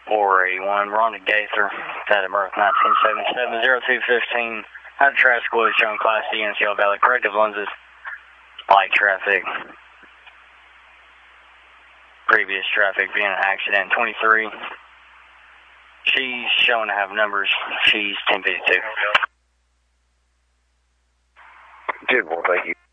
481, Rhonda Gaither, date of birth 1977, 0215. Had traffic was shown Class D in Cielo Valley, corrective lenses, light traffic. Previous traffic being an accident 23. She's shown to have numbers. She's 1052. Good, well, thank you.